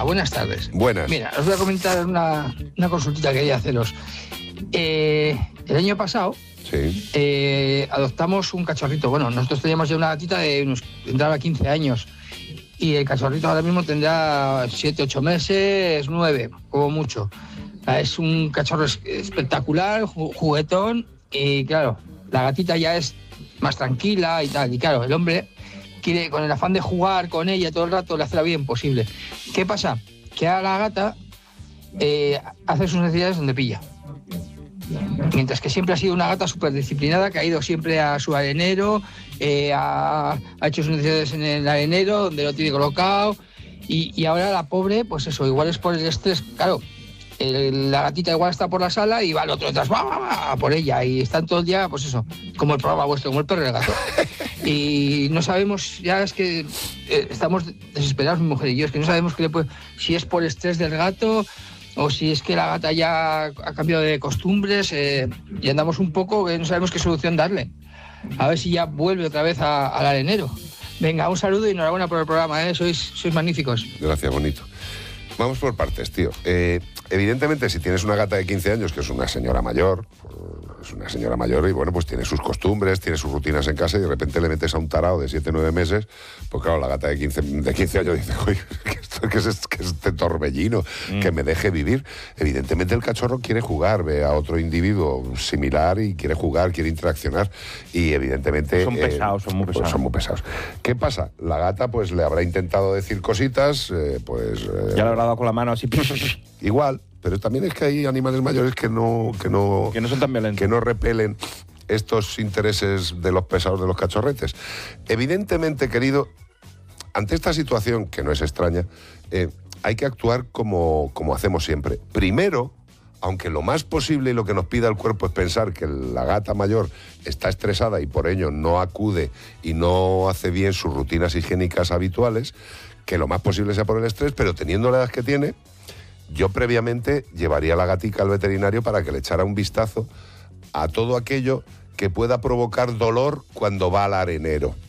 buenas tardes. Buenas. Mira, os voy a comentar una consultita que quería haceros. El año pasado adoptamos un cachorrito. Bueno, nosotros teníamos ya una gatita tendrá 15 años. Y el cachorrito ahora mismo tendrá 7, 8 meses, 9, como mucho. Es un cachorro espectacular, juguetón, y claro, la gatita ya es más tranquila y tal. Y claro, el hombre quiere, con el afán de jugar con ella todo el rato, le hace la vida imposible. ¿Qué pasa? Que a la gata hace sus necesidades donde pilla. Mientras que siempre ha sido una gata súper disciplinada, que ha ido siempre a su arenero, ha hecho sus necesidades en el arenero, donde lo tiene colocado, y ahora la pobre, pues eso, igual es por el estrés, claro, la gatita igual está por la sala y va el otro detrás, va por ella, y están todo el día, pues eso, como el programa vuestro, como el perro y el gato. Y no sabemos, ya es que estamos desesperados, mi mujer y yo, es que no sabemos si es por el estrés del gato, o si es que la gata ya ha cambiado de costumbres, y andamos un poco, no sabemos qué solución darle. A ver si ya vuelve otra vez al arenero. Venga, un saludo y enhorabuena por el programa, sois magníficos. Gracias, bonito. Vamos por partes, tío. Evidentemente, si tienes una gata de 15 años, que es una señora mayor, y bueno, pues tiene sus costumbres, tiene sus rutinas en casa, y de repente le metes a un tarao de 7, 9 meses, pues claro, la gata de 15 años dice, oye, ¿qué es este torbellino? Que me deje vivir. Evidentemente el cachorro quiere jugar, ve a otro individuo similar y quiere jugar, quiere interaccionar, y evidentemente... Son pesados, son muy pesados. Pues son muy pesados. ¿Qué pasa? La gata pues le habrá intentado decir cositas, ya le habrá dado con la mano así... Igual, pero también es que hay animales mayores que no son tan violentos, que no repelen estos intereses de los pesados de los cachorretes. Evidentemente, querido, ante esta situación, que no es extraña, hay que actuar como hacemos siempre. Primero, aunque lo más posible y lo que nos pida el cuerpo es pensar que la gata mayor está estresada y por ello no acude y no hace bien sus rutinas higiénicas habituales, que lo más posible sea por el estrés, pero teniendo la edad que tiene, yo previamente llevaría a la gatica al veterinario para que le echara un vistazo a todo aquello que pueda provocar dolor cuando va al arenero.